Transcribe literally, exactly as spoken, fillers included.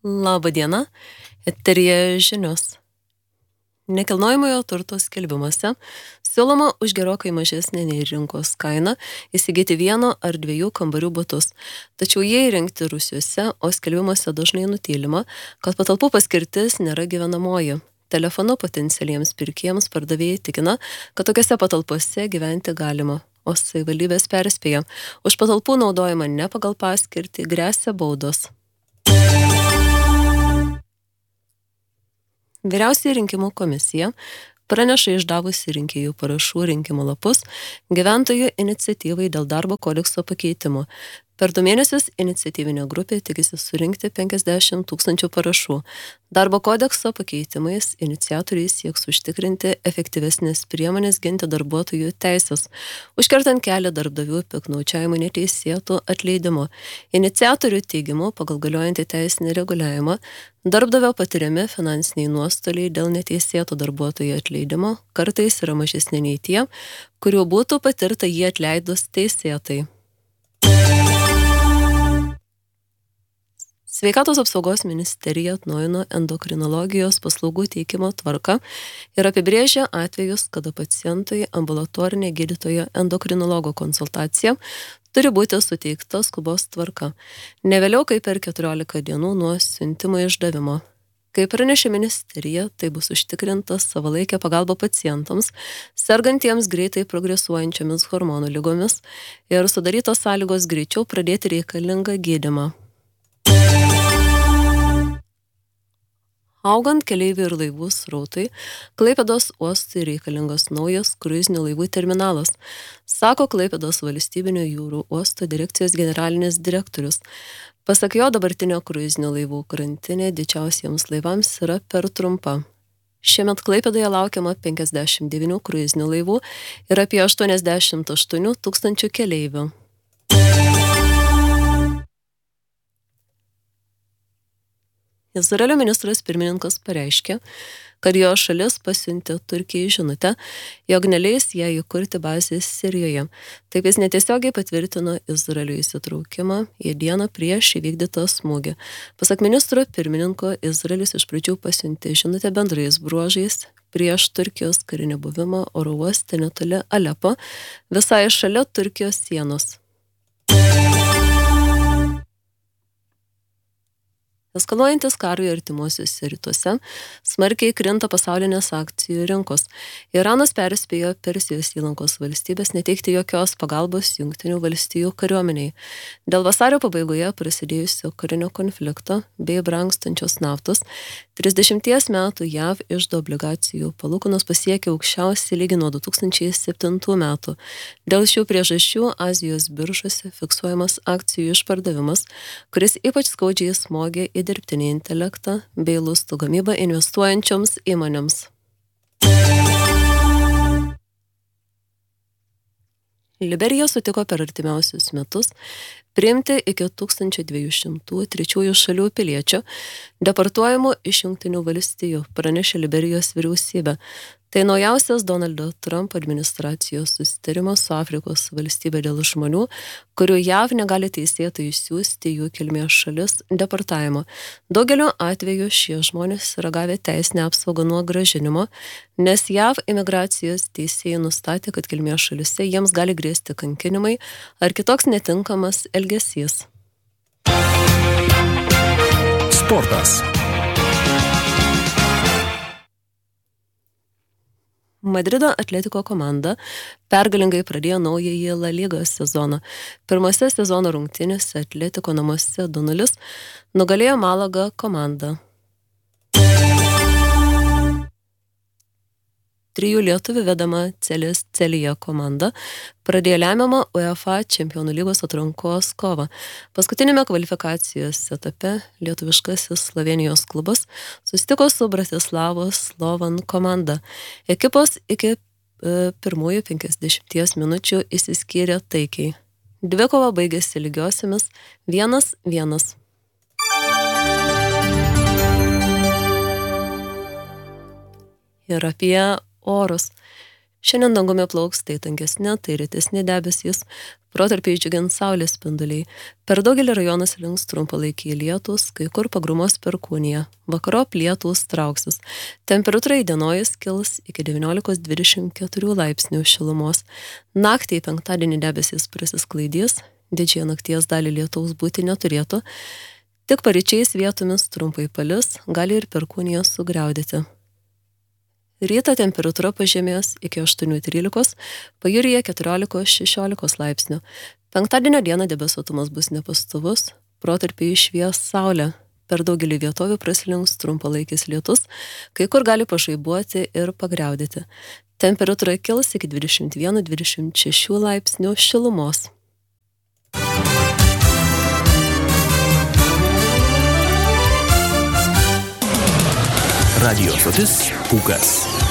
Labą dieną, eteryje žinios. Nekilnojamojo turto skelbimuose siūloma už gerokai mažesnę nei rinkos kainą įsigyti vieno ar dviejų kambarių butus. Tačiau jie įrengti rūsiuose, o skelbimuose dažnai nutylima, kad patalpų paskirtis nėra gyvenamoji. Telefonu potencialiems pirkėjams pardavėjai tikina, kad tokiose patalpose gyventi galima, o savivaldybės perspėja, už patalpų naudojimą ne pagal paskirtį gresia baudos. Vyriausioji rinkimų komisija praneša išdavusi rinkėjų parašų rinkimų lapus gyventojų iniciatyvai dėl darbo kodekso pakeitimų. Per du mėnesius iniciatyvinė grupė tikisi surinkti penkiasdešimt tūkstančių parašų. Darbo kodekso pakeitimais iniciatoriai sieks užtikrinti efektyvesnės priemonės ginti darbuotojų teisės, užkertant kelią darbdavių piktnaudžiavimų neteisėtų atleidimų. Iniciatorių teigimu, pagal galiojantį teisinį reguliavimą, darbdavio patiriami finansiniai nuostoliai dėl neteisėto darbuotojų atleidimo kartais yra mažesni nei tie, kurių būtų patirta jį atleidus teisėtai. Sveikatos apsaugos ministerija atnaujino endokrinologijos paslaugų teikimo tvarką ir apibrėžė atvejus, kada pacientui ambulatorinė gydytojo endokrinologo konsultacija turi būti suteikta skubos tvarka, ne vėliau kaip per keturiolika dienų nuo siuntimo išdavimo. Kaip pranešė ministerija, tai bus užtikrinta savalaikė pagalba pacientams, sergantiems greitai progresuojančiomis hormonų ligomis ir sudarytos sąlygos greičiau pradėti reikalingą gydymą. Augant keleivių ir laivų srautui, Klaipėdos uostui reikalingas naujas kruizinių laivų terminalas, sako Klaipėdos valstybinio jūrų uosto direkcijos generalinis direktorius. Pasak jo, dabartinio kruizinių laivų krantinė didžiausiems laivams yra per trumpa. Šiemet Klaipėdoje laukiama penkiasdešimt devynių kruizinių laivų ir apie aštuoniasdešimt aštuonių tūkstančių keleivių. Izraelio ministras pirmininkas pareiškė, kad jo šalis pasiuntė Turkijai žinutę, jog neleis ją įkurti bazės Sirijoje. Taip jis netiesiogiai patvirtino Izraelio įsitraukimą į dieną prieš įvykdytą smūgį. Pasak ministro pirmininko, Izraelis iš pradžių pasiuntė žinutę bendrais bruožais prieš Turkijos karinį buvimą oro uoste netoli Alepo, visai šalia Turkijos sienos. Eskaluojantis karui artimuosiuose rytuose, smarkiai krinta pasaulinės akcijų rinkos. Iranas perspėjo Persijos įlankos valstybės neteikti jokios pagalbos Jungtinių valstijų kariuomeniai. Dėl vasario pabaigoje prasidėjusio karinio konflikto bei brangstančios naftos, trisdešimties metų J A V iždo obligacijų palūkanos pasiekė aukščiausią lygį nuo du tūkstančiai septintų metų. Dėl šių priežasčių Azijos biržose fiksuojamas akcijų išpardavimas, kuris ypač skaudžiai smogė į dirbtinį intelektą bei lustų gamybą investuojančioms įmonėms. Liberija sutiko per artimiausius metus priimti iki tūkstančio dviejų šimtų trečiųjų šalių piliečių deportuojamų iš Jungtinių valstijų, pranešė Liberijos vyriausybė. Tai naujausias Donaldo Trump administracijos susitarimas su Afrikos valstybė dėl žmonių, kurių J A V negali teisėtai išsiųsti jų kilmės šalis deportavimo. Daugeliu atveju šie žmonės yra gavę teisinę apsaugą nuo grąžinimo, nes J A V imigracijos teisėjai nustatė, kad kilmės šalise jiems gali grėsti kankinimai ar kitoks netinkamas elgesys. Sportas. Madrido Atletiko komanda pergalingai pradėjo naująjį La Lygos sezoną. Pirmose sezono rungtynėse Atletiko namuose du nulis nugalėjo Malaga komandą. Trijų lietuvių vedama Celis Celija komanda pradėjo lemiamą UEFA Čempionų lygos atrankos kovą. Paskutinėme kvalifikacijos etape lietuviškasis Slovenijos klubas susitiko su Bratislavos Slovan komanda. Ekipos iki e, pirmųjų penkiasdešimties minučių išsiskyrė taikiai. Dvikova baigėsi lygiosiamis vienas vienas. Ir apie orus. Šiandien dangumi plauks tai tankesni, tai retesni debesys, protarpiais džiugins saulės spinduliai. Per daugelį rajonų slinks trumpalaikiai lietūs, kai kur pagrumos perkūnija. Vakarop lietūs trauksis. Temperatūra įdienojus kils iki devyniolikos dvidešimt keturių laipsnių šilumos. Naktį į penktadienį debesys prasisklaidys, didžiąją nakties dalį lietaus būti neturėtų. Tik paryčiais vietomis trumpai palis, gali ir perkūnija sugriaudėti. Rytą temperatūra pažemės iki aštuonių trylikos, pajūryje keturiolikos šešiolikos laipsnių. Penktadienio dieną debesuotumas bus nepastovus, protarpiais švies saulė. Per daugelį vietovių praslinks trumpalaikis lietus, kai kur gali pažaibuoti ir pagriaudėti. Temperatūra kils iki dvidešimt vieno dvidešimt šešių laipsnių šilumos. Radio stotis Pūkas.